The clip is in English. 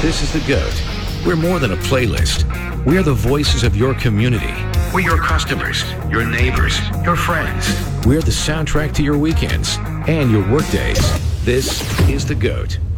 This is The GOAT. We're more than a playlist. We are the voices of your community. We're your customers, your neighbors, your friends. We're the soundtrack to your weekends and your workdays. This is The GOAT.